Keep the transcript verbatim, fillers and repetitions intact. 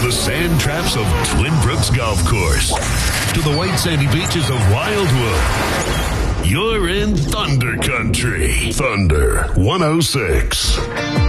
the sand traps of Twin Brooks Golf Course to the white sandy beaches of Wildwood. You're in Thunder Country. Thunder one oh six.